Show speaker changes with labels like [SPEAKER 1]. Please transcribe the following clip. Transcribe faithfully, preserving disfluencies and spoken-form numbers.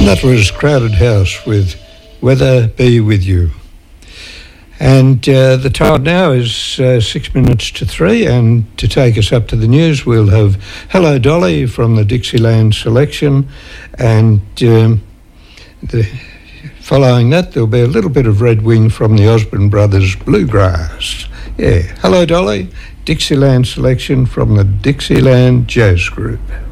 [SPEAKER 1] And that was Crowded House with Weather Be With You. And uh, the time now is uh, six minutes to three, and to take us up to the news, we'll have Hello Dolly from the Dixieland Selection, and um, the, following that there'll be a little bit of Red Wing from the Osborne Brothers Bluegrass. Yeah, Hello Dolly, Dixieland Selection from the Dixieland Jazz Group.